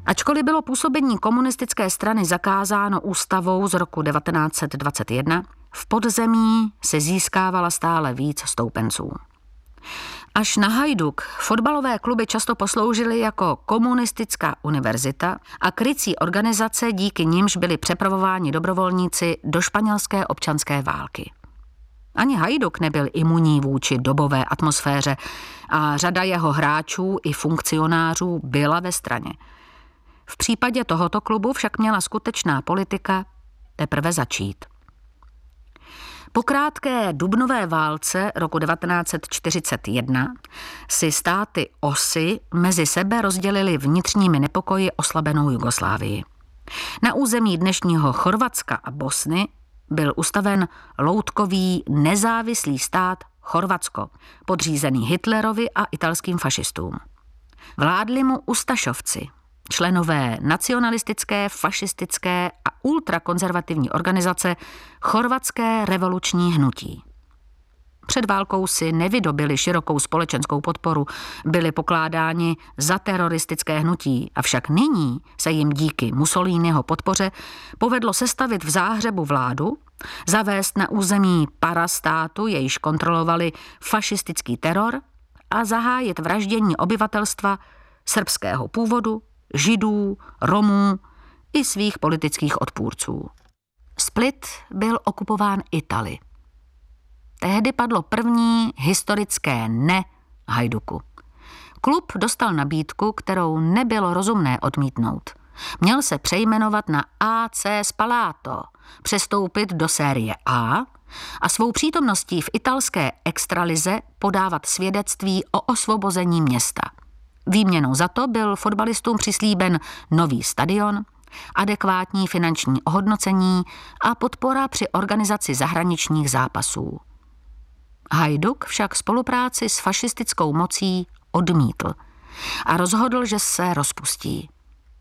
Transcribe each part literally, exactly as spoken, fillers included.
Ačkoliv bylo působení komunistické strany zakázáno ústavou z roku devatenáct set dvacet jedna, v podzemí se získávala stále víc stoupenců. Až na Hajduk fotbalové kluby často posloužily jako komunistická univerzita a krycí organizace, díky nimž byli přepravováni dobrovolníci do španělské občanské války. Ani Hajduk nebyl imunní vůči dobové atmosféře a řada jeho hráčů i funkcionářů byla ve straně. V případě tohoto klubu však měla skutečná politika teprve začít. Po krátké dubnové válce roku devatenáct set čtyřicet jedna si státy osy mezi sebe rozdělily vnitřními nepokoji oslabenou Jugoslávii. Na území dnešního Chorvatska a Bosny byl ustaven loutkový nezávislý stát Chorvatsko, podřízený Hitlerovi a italským fašistům. Vládli mu ustašovci, členové nacionalistické, fašistické a ultrakonzervativní organizace Chorvatské revoluční hnutí. Před válkou si nevydobili širokou společenskou podporu, byli pokládáni za teroristické hnutí, avšak nyní se jim díky Mussoliniho podpoře povedlo sestavit v Záhřebu vládu, zavést na území parastátu, jejž kontrolovali fašistický teror, a zahájit vraždění obyvatelstva srbského původu, Židů, Romů i svých politických odpůrců. Split byl okupován Italy. Tehdy padlo první historické ne Hajduku. Klub dostal nabídku, kterou nebylo rozumné odmítnout. Měl se přejmenovat na A C Spalato, přestoupit do série A a svou přítomností v italské extralize podávat svědectví o osvobození města. Výměnou za to byl fotbalistům přislíben nový stadion, adekvátní finanční ohodnocení a podpora při organizaci zahraničních zápasů. Hajduk však spolupráci s fašistickou mocí odmítl a rozhodl, že se rozpustí.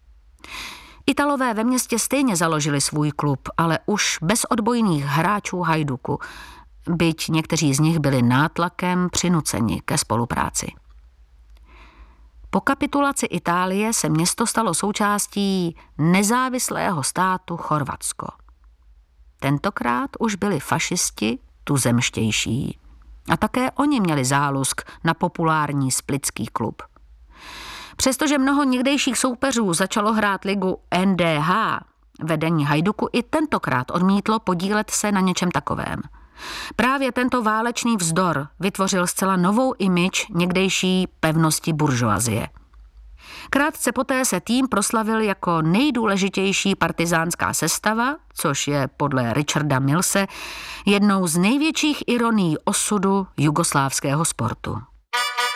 Italové ve městě stejně založili svůj klub, ale už bez odbojných hráčů Hajduku, byť někteří z nich byli nátlakem přinuceni ke spolupráci. Po kapitulaci Itálie se město stalo součástí nezávislého státu Chorvatsko. Tentokrát už byli fašisti tuzemštější a také oni měli zálusk na populární splitský klub. Přestože mnoho někdejších soupeřů začalo hrát ligu N D H, vedení Hajduku i tentokrát odmítlo podílet se na něčem takovém. Právě tento válečný vzdor vytvořil zcela novou image někdejší pevnosti buržoazie. Krátce poté se tým proslavil jako nejdůležitější partizánská sestava, což je podle Richarda Millse jednou z největších ironií osudu jugoslávského sportu.